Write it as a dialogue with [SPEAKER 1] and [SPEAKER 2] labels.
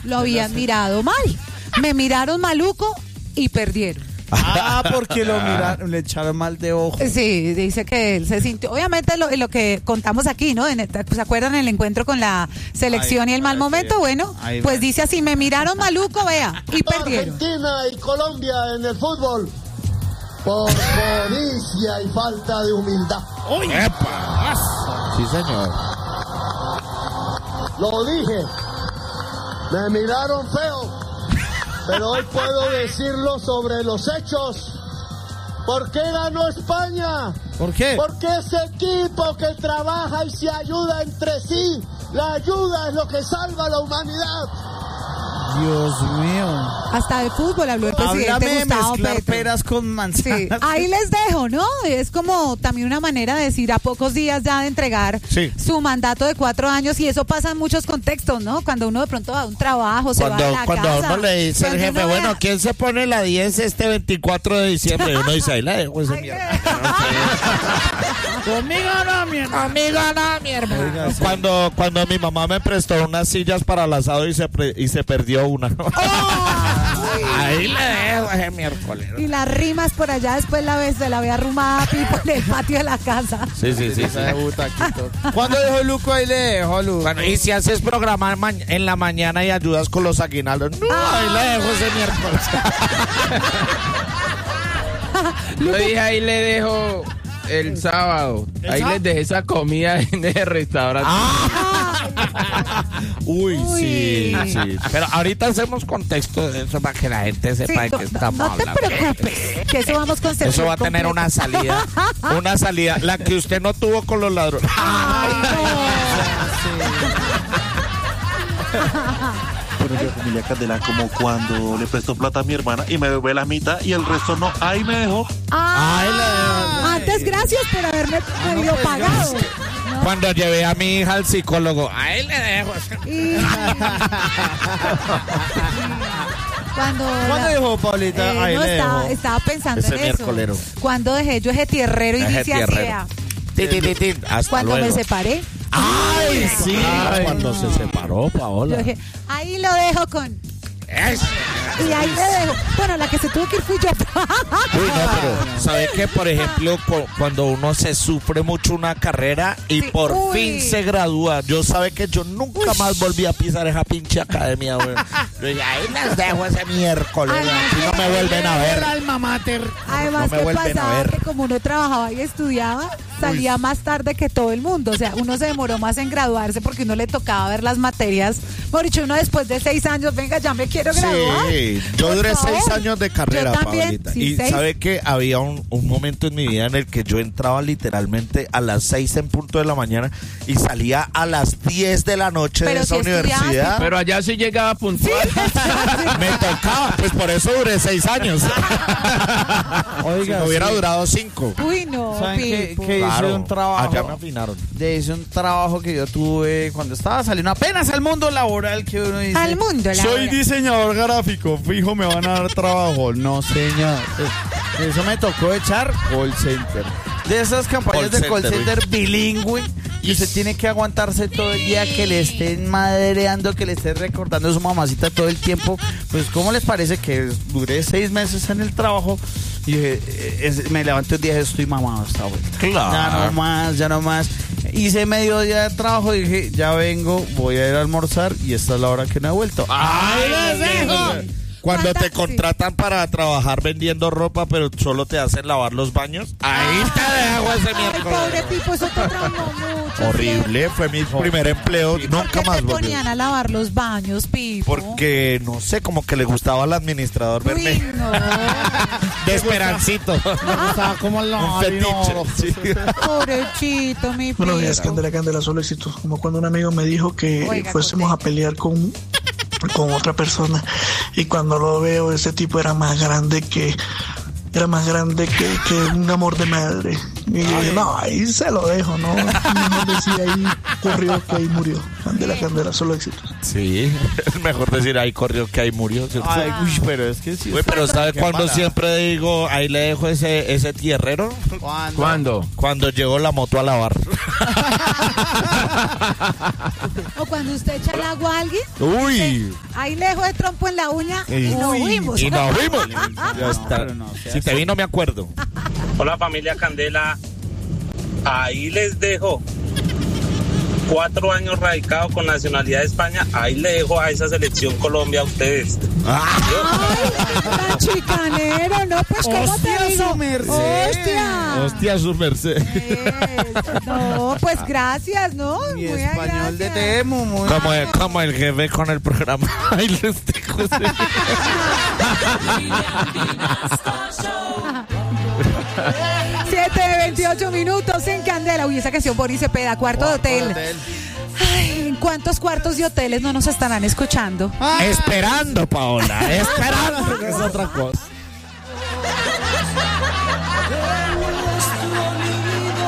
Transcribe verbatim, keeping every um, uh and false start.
[SPEAKER 1] lo habían mirado mal. Me miraron maluco y perdieron.
[SPEAKER 2] Ah, porque lo miraron, le echaron mal de ojo.
[SPEAKER 1] Sí, dice que él se sintió, obviamente lo, lo que contamos aquí, ¿no? En, ¿se acuerdan el encuentro con la selección
[SPEAKER 2] Ahí,
[SPEAKER 1] y el mal
[SPEAKER 2] ahí,
[SPEAKER 1] momento?
[SPEAKER 2] sí.
[SPEAKER 1] Bueno,
[SPEAKER 2] Ahí
[SPEAKER 1] pues
[SPEAKER 2] va.
[SPEAKER 1] dice así, me miraron maluco, vea, y perdieron.
[SPEAKER 3] Argentina y Colombia en el fútbol por codicia y falta de humildad.
[SPEAKER 4] ¡Uy! ¡Epa!
[SPEAKER 5] Sí, señor.
[SPEAKER 3] Lo dije, me miraron feo, pero hoy puedo decirlo sobre los hechos. ¿Por qué ganó España?
[SPEAKER 2] ¿Por qué?
[SPEAKER 3] Porque ese equipo que trabaja y se ayuda entre sí, la ayuda es lo que salva a la humanidad.
[SPEAKER 2] Dios mío.
[SPEAKER 1] Hasta de fútbol habló el presidente
[SPEAKER 2] Háblame de
[SPEAKER 1] Gustavo
[SPEAKER 2] mezclar
[SPEAKER 1] Petro.
[SPEAKER 2] peras con manzanas.
[SPEAKER 1] Sí, ahí les dejo, ¿no? Es como también una manera de decir a pocos días ya de entregar
[SPEAKER 5] Sí.
[SPEAKER 1] su mandato de cuatro años y eso pasa en muchos contextos, ¿no? Cuando uno de pronto va a un trabajo, se
[SPEAKER 5] Cuando,
[SPEAKER 1] va a la
[SPEAKER 5] cuando
[SPEAKER 1] casa.
[SPEAKER 5] a uno le dice el
[SPEAKER 1] cuando
[SPEAKER 5] jefe,
[SPEAKER 1] uno
[SPEAKER 5] bueno,
[SPEAKER 1] vea-
[SPEAKER 5] ¿quién se pone la diez este veinticuatro de diciembre? Y uno dice, ahí la dejo esa
[SPEAKER 1] Ay,
[SPEAKER 5] mierda.
[SPEAKER 4] Conmigo no, mi hermano.
[SPEAKER 5] Amigo, no, mi hermano. Cuando, cuando mi mamá me prestó unas sillas para el asado y se, pre- y se perdió una. Ahí le dejo ese miércoles.
[SPEAKER 1] Y las rimas por allá después la vez se la ve arrumada Pipo en el patio de la casa.
[SPEAKER 5] Sí, sí, sí. sí.
[SPEAKER 2] ¿Cuándo dejó Luco? Ahí le dejo, Luco.
[SPEAKER 5] Bueno, y si haces programar ma- en la mañana y ayudas con los aguinaldos, no, ahí le dejo ese miércoles.
[SPEAKER 6] Yo dije ahí le dejo el sábado. Ahí les dejé esa comida en el restaurante.
[SPEAKER 5] Uy,
[SPEAKER 1] Uy.
[SPEAKER 5] sí, sí. Pero ahorita hacemos contexto de eso para que la gente
[SPEAKER 1] Sí,
[SPEAKER 5] sepa de
[SPEAKER 1] no,
[SPEAKER 5] qué estamos
[SPEAKER 1] no te
[SPEAKER 5] hablando.
[SPEAKER 1] preocupes, que eso vamos con sección
[SPEAKER 5] Eso va a tener
[SPEAKER 1] completa.
[SPEAKER 5] una salida, una salida, la que usted no tuvo con los ladrones.
[SPEAKER 7] Buenos días, familia Candela, como cuando le presto plata a mi hermana y me devuelve la mitad y el resto no, ahí me dejó.
[SPEAKER 1] Ah,
[SPEAKER 5] Ay, la-
[SPEAKER 1] antes gracias por haberme medio pagado.
[SPEAKER 5] Cuando llevé a mi hija al psicólogo, ahí le dejo.
[SPEAKER 1] Y- Cuando
[SPEAKER 2] ¿Cuándo
[SPEAKER 1] la-
[SPEAKER 2] dejó, Paulita?
[SPEAKER 1] Eh,
[SPEAKER 2] Ahí
[SPEAKER 1] no,
[SPEAKER 2] le
[SPEAKER 1] estaba,
[SPEAKER 2] dejo.
[SPEAKER 1] estaba pensando
[SPEAKER 5] Ese
[SPEAKER 1] en eso.
[SPEAKER 5] miércolero.
[SPEAKER 1] Cuando dejé yo ese tierrero y
[SPEAKER 5] Ese
[SPEAKER 1] dice así,
[SPEAKER 5] tierrero.
[SPEAKER 1] vea,
[SPEAKER 5] Tin, tin, tin, tin. Hasta
[SPEAKER 1] cuando
[SPEAKER 5] luego.
[SPEAKER 1] me separé,
[SPEAKER 5] Ay, sí.
[SPEAKER 6] Ay.
[SPEAKER 5] Cuando se separó,
[SPEAKER 1] yo
[SPEAKER 5] Paola.
[SPEAKER 1] dije, ahí lo dejo con...
[SPEAKER 5] Eso.
[SPEAKER 1] Y ahí le dejo. Bueno, la que se tuvo que ir fui yo.
[SPEAKER 5] Uy, no, pero ¿sabe qué? Por ejemplo, cu- cuando uno se sufre mucho una carrera y
[SPEAKER 1] Sí,
[SPEAKER 5] por
[SPEAKER 1] uy.
[SPEAKER 5] fin se gradúa, yo sabe que yo nunca más volví a pisar esa pinche academia, güey. Yo dije, ahí les dejo ese miércoles,
[SPEAKER 1] Ay,
[SPEAKER 5] aquí no me vuelven a ver.
[SPEAKER 4] El alma mater.
[SPEAKER 1] Además,
[SPEAKER 5] no me
[SPEAKER 1] que
[SPEAKER 5] vuelven a
[SPEAKER 1] pasaba
[SPEAKER 5] ver.
[SPEAKER 1] que como uno trabajaba y estudiaba, salía más tarde que todo el mundo. O sea, uno se demoró más en graduarse porque uno le tocaba ver las materias. Por dicho, uno después de seis años, venga, ya me quiero graduar.
[SPEAKER 5] Sí, yo
[SPEAKER 1] Por
[SPEAKER 5] duré
[SPEAKER 1] favor.
[SPEAKER 5] seis años de carrera,
[SPEAKER 1] Yo también,
[SPEAKER 5] Pablita.
[SPEAKER 1] sí,
[SPEAKER 5] y
[SPEAKER 1] seis.
[SPEAKER 5] sabe que había un, un momento en mi vida en el que yo entraba literalmente a las seis en punto de la mañana y salía a las diez de la noche
[SPEAKER 1] Pero
[SPEAKER 5] de esa
[SPEAKER 1] si estudiabas,
[SPEAKER 5] universidad.
[SPEAKER 6] Pero allá sí llegaba puntual.
[SPEAKER 5] Me tocaba, pues por eso duré seis años.
[SPEAKER 2] Oiga,
[SPEAKER 5] si me hubiera
[SPEAKER 2] sí.
[SPEAKER 5] durado cinco.
[SPEAKER 1] Uy, no,
[SPEAKER 2] ¿Saben qué,
[SPEAKER 1] Pipo.
[SPEAKER 2] qué hice
[SPEAKER 5] Claro,
[SPEAKER 2] un trabajo?
[SPEAKER 5] allá me afinaron.
[SPEAKER 2] De hice un trabajo que yo tuve cuando estaba saliendo apenas al mundo laboral, que uno dice,
[SPEAKER 1] Al mundo laboral.
[SPEAKER 2] soy diseñador gráfico, fijo me van a dar trabajo. No, señor. Eso me tocó echar call center. De esas campañas
[SPEAKER 5] Call
[SPEAKER 2] de call
[SPEAKER 5] center,
[SPEAKER 2] center bilingüe y usted tiene que aguantarse todo el día que le estén madreando, que le estén recordando a su mamacita todo el tiempo. Pues ¿cómo les parece que duré seis meses en el trabajo? Y dije, eh, es- me levanté un día y dije, estoy mamado esta vuelta.
[SPEAKER 5] Claro.
[SPEAKER 2] Ya no más, ya no más. Hice medio día de trabajo y dije, ya vengo, voy a ir a almorzar y esta es la hora que no he vuelto.
[SPEAKER 5] ¡Ay, les dejo! Cuando
[SPEAKER 1] ¿Cuántas-
[SPEAKER 5] te contratan para trabajar vendiendo ropa, pero solo te hacen lavar los baños, ahí te dejo ese
[SPEAKER 1] Ay,
[SPEAKER 5] miércoles.
[SPEAKER 1] pobre Pipo, eso te traumó mucho.
[SPEAKER 5] Horrible, fue mi primer empleo,
[SPEAKER 1] ¿Por
[SPEAKER 5] nunca
[SPEAKER 1] qué
[SPEAKER 5] más
[SPEAKER 1] te
[SPEAKER 5] volví.
[SPEAKER 1] ponían a lavar los baños, Pipo?
[SPEAKER 5] Porque, no sé, como que le gustaba al administrador
[SPEAKER 1] Uy,
[SPEAKER 5] verme
[SPEAKER 1] no.
[SPEAKER 5] de esperancito.
[SPEAKER 4] Me gustaba como el
[SPEAKER 5] Un fetiche. Sí.
[SPEAKER 1] Pobrecito, mi Pipo.
[SPEAKER 8] Buenos días, Candela, Candela, solo éxitos. Como cuando un amigo me dijo que
[SPEAKER 1] Oiga,
[SPEAKER 8] fuésemos a
[SPEAKER 1] contento.
[SPEAKER 8] pelear con, con otra persona y cuando lo veo ese tipo era más grande que era más grande que, que un amor de madre. Y yo dije, no, ahí se lo dejo, ¿no? Mejor decir ahí corrió que ahí murió. Candela, Candela, solo éxitos.
[SPEAKER 5] Sí, es mejor decir ahí corrió que ahí murió. ¿Cierto?
[SPEAKER 2] Ay, uy, pero es que sí.
[SPEAKER 5] Uy, pero ¿sabe
[SPEAKER 2] qué
[SPEAKER 5] cuándo
[SPEAKER 2] mala.
[SPEAKER 5] siempre digo ahí le dejo ese, ese tierrero?
[SPEAKER 2] ¿Cuándo?
[SPEAKER 6] ¿Cuándo?
[SPEAKER 5] Cuando llegó la moto a lavar.
[SPEAKER 1] O cuando usted echa el agua a alguien,
[SPEAKER 5] Uy.
[SPEAKER 1] ahí le dejo de trompo en la uña y,
[SPEAKER 5] Y-
[SPEAKER 1] nos fuimos.
[SPEAKER 5] Y nos vimos. Ya está.
[SPEAKER 2] pero no sea
[SPEAKER 5] Si te vi no me acuerdo.
[SPEAKER 9] Hola familia Candela, ahí les dejo cuatro años radicado con nacionalidad de España, ahí le dejo a esa selección Colombia a ustedes.
[SPEAKER 1] Ay, tan chicanero, ¿no? Pues, ¿cómo
[SPEAKER 2] Hostia,
[SPEAKER 1] te digo?
[SPEAKER 2] su merced.
[SPEAKER 1] Hostia.
[SPEAKER 5] Hostia, su merced.
[SPEAKER 1] Eso, no, pues gracias, ¿no?
[SPEAKER 2] Mi
[SPEAKER 1] Muy
[SPEAKER 2] español de
[SPEAKER 1] gracias.
[SPEAKER 2] Temu, muy
[SPEAKER 5] Como, el- como el jefe con el programa. Ahí les dejo ese-
[SPEAKER 1] siete veintiocho minutos en Candela. Uy, esa canción Boris Cepeda, cuarto de hotel. Ay, ¿en cuántos cuartos de hoteles no nos estarán escuchando?
[SPEAKER 5] Esperando, Paola. Esperando. Que es otra cosa.